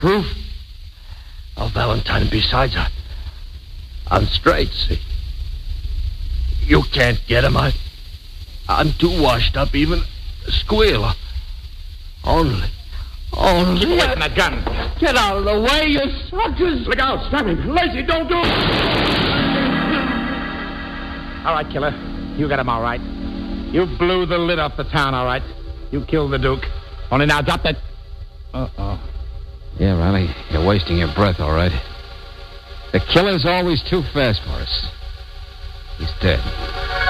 proof of Valentine. Besides, I'm straight, see? You can't get him. I'm too washed up, even to squeal. Only. Keep away from that gun. Get out of the way, you suckers. Look out, stop him. Lazy, don't do it. All right, killer. You got him all right. You blew the lid off the town, all right. You killed the Duke. Only now drop that... Uh-oh. Yeah, Riley, you're wasting your breath, all right. The killer's always too fast for us. He's dead.